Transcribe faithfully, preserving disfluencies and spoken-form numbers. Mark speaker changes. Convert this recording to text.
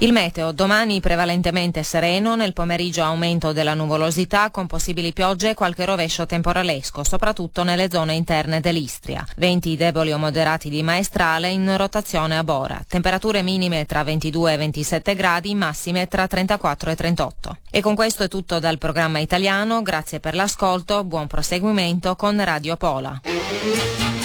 Speaker 1: Il meteo, domani prevalentemente sereno, nel pomeriggio aumento della nuvolosità con possibili piogge e qualche rovescio temporalesco, soprattutto nelle zone interne dell'Istria. Venti deboli o moderati di maestrale in rotazione a Bora. Temperature minime tra ventidue e ventisette gradi, massime tra trentaquattro e trentotto. E con questo è tutto dal programma italiano, grazie per l'ascolto, buon proseguimento con Radio Pola.